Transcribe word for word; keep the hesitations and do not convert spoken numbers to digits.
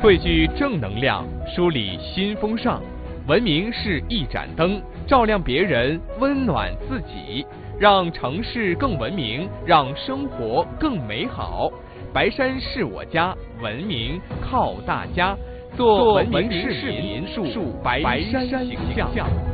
汇聚正能量，梳理新风尚。文明是一盏灯，照亮别人，温暖自己，让城市更文明，让生活更美好。白山是我家，文明靠大家。做文明市民，树白山形象。